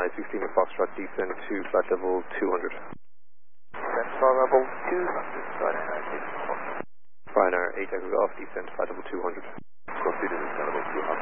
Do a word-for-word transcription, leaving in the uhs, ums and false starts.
nine sixteen Foxtrot, descend to flight level two hundred. Descend flight level two hundred, Ryanair nine sixteen. Ryanair eight Echo Golf, descend to flight level two hundred. Proceed to descend level two hundred.